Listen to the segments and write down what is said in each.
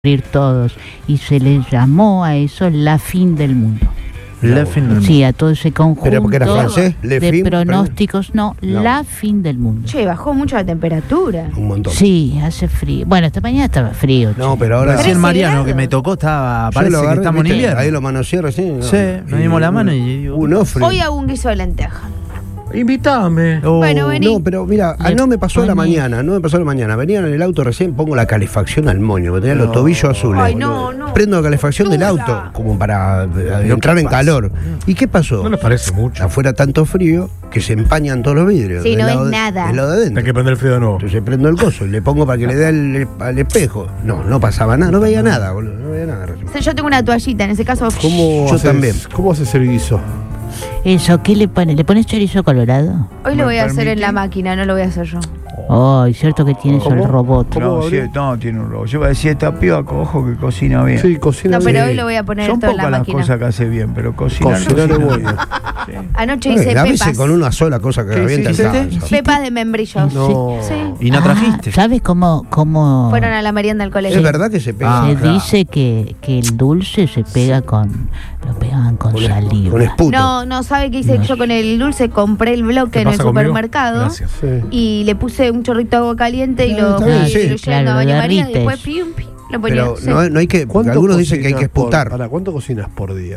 morir todos, y se les llamó a eso la fin del mundo. La fin del mundo. Sí, a todo ese conjunto ¿Pero porque era francés? de pronósticos, no, la fin del mundo. Che, bajó mucho la temperatura. Un montón. Sí, hace frío. Bueno, esta mañana estaba frío. No, pero ahora... Recién 13 Mariano grados. que me tocó estaba, Yo parece lo que agarré, estamos en ¿viste? invierno. Ahí lo manoseé recién. Sí, nos dimos la mano y digo, no, frío. Hoy hago un guiso de lenteja. Invítame. Bueno, vení. No, pero mira, no me pasó a la mañana, Venía en el auto recién, pongo la calefacción al moño, porque tenía los tobillos azules. Ay, no. Prendo la calefacción del Dura. auto, como para entrar en calor. ¿Y qué pasó? No les parece mucho. Afuera tanto frío que se empañan todos los vidrios. Sí, del no lado es de- nada. del lado de Hay adentro. que prender el frío de nuevo. Entonces prendo el coso y le pongo para que le dé al espejo. No pasaba nada, no veía nada, boludo, no veía nada. Yo tengo una toallita, en ese caso. Yo también. ¿Cómo haces el guiso? Eso, ¿qué le pones? ¿Le pones chorizo colorado? Hoy lo voy a hacer en la máquina, no lo voy a hacer yo. Ay, cierto que tienes el robot. ¿Cómo, Gabriel? No, tiene un robot. Yo iba a decir, esta piba, ojo, que cocina bien. Sí, cocina No, bien. pero hoy lo voy a poner Son todo en la pocas las máquina. cosas que hace bien, pero cocinar Cocinar es bueno. Sí. Anoche hice A veces pepas. con una sola cosa que ¿Qué revienta el hiciste? casa. Pepas de membrillos. No. Sí. y no trajiste. ¿Sabes cómo Fueron a la merienda del colegio. Es verdad que se pega. se claro. dice que el dulce se pega lo pegaban con saliva? Con esputo. No, ¿sabe qué hice No yo con el dulce? Compré el bloque ¿Qué en el pasa conmigo? supermercado. Gracias. Sí. Y le puse un chorrito de agua caliente y lo está fui bien, sí. diluyendo Claro, a baño lo María y derrites. después pim, lo ponía. Pero sí. no hay que. Algunos dicen que hay que esputar. ¿Cuánto cocinas por día?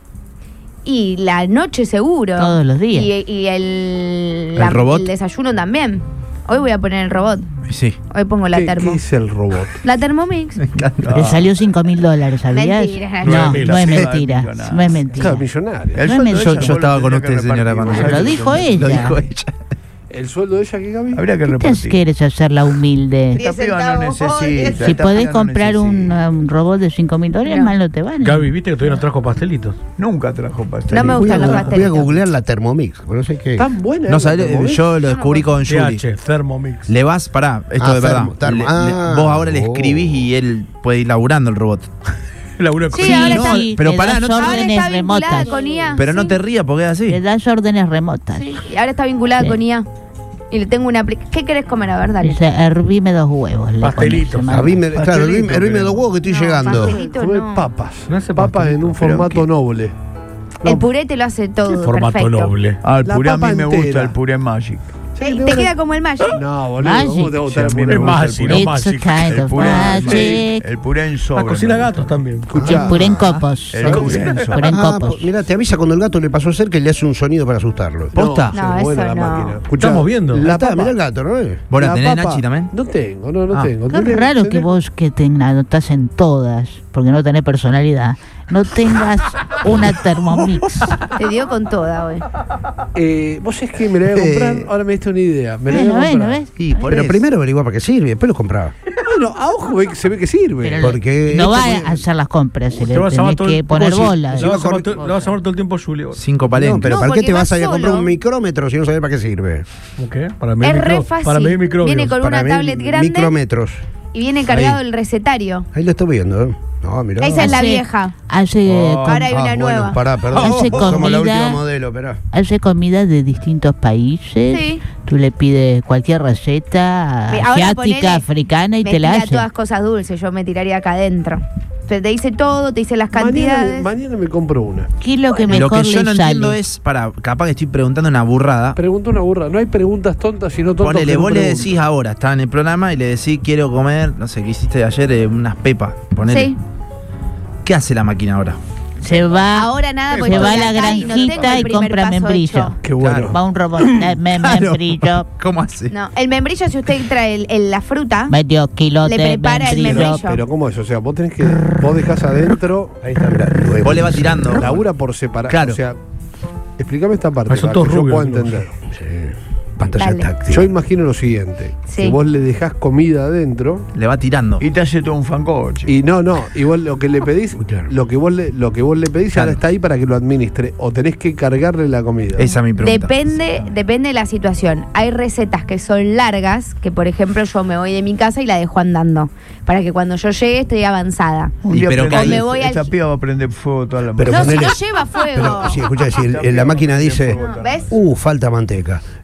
Y la noche seguro. Todos los días. Y el robot? el desayuno también. Hoy voy a poner el robot. Sí. Hoy pongo la ¿Qué termo. es el robot? La Thermomix. Le salió $5.000, ¿sabías? Mentira. No, 9.000, no es sí. mentira. No es mentira. Claro, millonario. El No sueldo me- de yo- ella Yo vos estaba lo con tendrías usted, que señora, repartir. cuando Lo dijo Lo ella. dijo ella. ¿El sueldo de ella qué, Gaby? Habría que ¿Qué te repartir. quieres hacer la humilde? Esta piba no necesita. Si esta podés piba no comprar necesita. un robot de $5.000, No. mal no te vale. Gaby, ¿viste que todavía no trajo pastelitos? Nunca trajo pastel. No me Voy a, gustan los voy a pastelitos. googlear la Thermomix, pero no sé qué. ¿Tan buena? No la sabés, Thermomix? yo lo descubrí con Julie. TH, Thermomix. Le vas, pará, esto Ah, de verdad. termo. Vos ahora le escribís y él puede ir laburando el robot. Laburo Sí, con- ahora no, está- sí, pero le pará, das no- Ahora órdenes está vinculada remotas. con IA. Pero no sí. te rías porque es así. Le das órdenes remotas. Sí, y ahora está vinculada Sí. con IA. Y le tengo una aplicación. ¿Qué querés comer? A ver, dale. Dice, hervime 2 huevos. le Pastelito. pones, Hervime, claro, Pastelito, hervime pero- 2 huevos que estoy No, llegando. pastelito. Come no. papas. No hace Papas pastelito. en un ¿Pero formato qué? noble. El puré te lo hace todo. Formato perfecto. noble. Ah, el La puré a papa mí me entera. gusta, el puré Magic. Te queda como el Magic. No, boludo. Magic. ¿Cómo te gusta Sí, a el mí puré? me gusta el Magic, puré. no It's a Magic. kind El of puré, magic. el puré en sobre. La cocina gatos también. Escuchá. El puré en copos. El puré en sobre. Puré en Ah, copos. mira, te avisa cuando el gato le pasó a hacer que le hace un sonido para asustarlo. ¿Posta? No, es buena eso la no. máquina. Escuchá, Estamos viendo. La Está, papa, mira el gato, ¿no? ¿Vos la tenés, papa- Nachi, también? No tengo, no Ah. tengo. Qué Tenés- raro que tenés- vos que te anotás en todas, porque no tenés personalidad, no tengas una Thermomix. Te dio con toda hoy. Vos es que me la voy a comprar, ahora me diste una idea. Me la voy a Bueno, comprar. ¿ves? Sí, por Pero eso. primero averigua para qué sirve, después lo compraba. Bueno, a ojo se ve que sirve. Pero Porque no esto va muy- a hacer las compras, se Te le vas a tenés llamar todo que el- poner ¿cómo si- bola. si Le va vas a con- llamar todo- le vas a llamar todo el tiempo Julio. 5 No, palentes. pero No, ¿para qué porque te vas va a ir a comprar solo. un micrómetro si no sabes para qué sirve? ¿Qué? Para medir Es re micro- fácil. Para medir microbios. Viene con Para una mí, tablet grande micrómetros. y viene cargado Ahí. el recetario. Ahí lo estoy viendo, ¿eh? No, mirá. Esa es la Hace- vieja. Hace, Ahora hay una bueno, nueva. pará, perdón. Hace Somos la comida. última modelo, esperá. hace comida de distintos países. Sí. Tú le pides cualquier receta Ahora asiática, ponele- africana y Me te la tira hace. todas cosas dulces, yo me tiraría acá adentro. Te dice todo, te dice las cantidades. Mañana me compro una. ¿Qué es lo que Lo mejor que yo le no sale? entiendo es, capaz que estoy preguntando una burrada. Pregunto una burra. No hay preguntas tontas, sino tontas. Ponele, que no vos le preguntan. decís ahora, está en el programa y le decís quiero comer, no sé, ¿qué hiciste ayer? Unas pepas. Ponele. Sí. ¿Qué hace la máquina ahora? Se va, Ahora nada, porque se va a estoy la acá y no tengo granjita el y primer compra paso membrillo. hecho. Qué bueno. Claro. Va un robot, membrillo, ¿Cómo hace? No, el membrillo, si usted trae la fruta, medio kilo Le de prepara el membrillo. membrillo. Pero ¿cómo es? O sea, vos tenés que. Vos dejás adentro. Ahí está, mirá. nuevo. Vos le vas tirando. Labura por separado. Claro. O sea, explícame esta parte. Ah, son para todos que yo rubios, pueda ¿no? entender. Sí. Pantalla Dale. táctil. Yo imagino lo siguiente. Sí. Que vos le dejás comida adentro. Le va tirando. Y te hace todo un fancoche. Y no, igual lo que le pedís, Claro. lo que vos le pedís Claro. ahora está ahí para que lo administre. O tenés que cargarle la comida. Esa es mi pregunta. depende de la situación. Hay recetas que son largas, que por ejemplo yo me voy de mi casa y la dejo andando, para que cuando yo llegue esté avanzada. Un Y día pero prende- que ahí- me voy al- esta piba va a prender fuego toda la Pero No, si ponele- no lleva fuego. Pero, sí, escuchá, si la máquina dice, ¿Ves? falta manteca.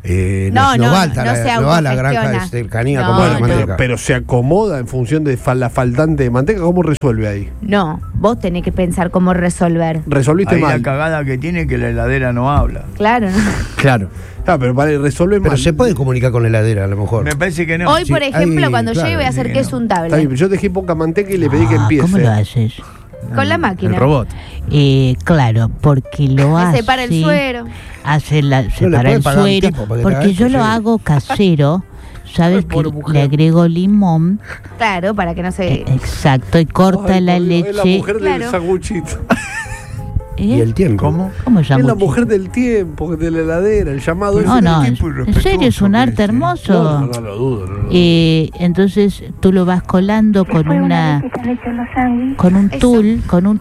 No, no no, va hasta no se no va a la granja autogestiona. de Canina No, como la no. manteca. Pero se acomoda en función de la faltante de manteca. ¿Cómo resuelve ahí? No, vos tenés que pensar cómo resolver. Resolviste Ahí la mal. cagada que tiene que la heladera no habla. Claro, ¿no? Claro. Ah, pero resolve Pero mal. se puede comunicar con la heladera, a lo mejor. Me parece que no. Hoy, por Sí, ejemplo, ahí, cuando claro, llegue voy a hacer sí, queso no. Está untable. bien, yo dejé poca manteca y le pedí que empiece. ¿Cómo lo haces? Con la máquina. El robot. Claro, porque lo Que hace. separa el suero. Separa puede el pagar un suero. tipo para que te Porque haga yo esto, lo sí. hago casero. ¿Sabes? Que Pobre mujer. le agrego limón. Claro, para que no se. Exacto, y corta Ay, la por Dios, leche. Es la mujer Claro. del sanguchito. Y el tiempo. ¿Cómo? ¿Cómo se Es llama? la mujer del tiempo, de la heladera, el llamado. No, ese. no, tipo en serio, es un irrespetuoso arte que es, hermoso. No lo dudo. No lo dudo. Entonces tú lo vas colando con un Eso. tul, con un